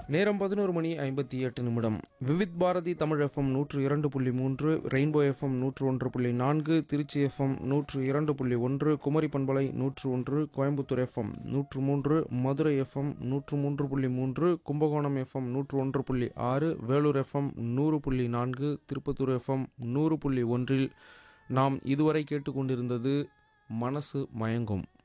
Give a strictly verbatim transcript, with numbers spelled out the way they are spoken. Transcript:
நேரம் பதினொரு மணி ஐம்பத்தி எட்டு நிமிடம். விவித் பாரதி தமிழ் எஃப்எம் நூற்று இரண்டு புள்ளி மூன்று, ரெயின்போ எஃப்எம் நூற்று ஒன்று புள்ளி நான்கு, திருச்சி எஃப்எம் நூற்று இரண்டு புள்ளி ஒன்று, குமரி பண்பலை நூற்று ஒன்று, கோயம்புத்தூர் எஃப்எம் நூற்று மூன்று, மதுரை எஃப்எம் நூற்று மூன்று புள்ளி மூன்று, கும்பகோணம் எஃப்எம் நூற்று ஒன்று புள்ளி ஆறு, வேலூர் எஃப்எம் நூறு புள்ளி நான்கு, திருப்பத்தூர் எஃப்எம் நூறு புள்ளி ஒன்றில் நாம் இதுவரை கேட்டுக்கொண்டிருந்தது மனசு மயங்கும்.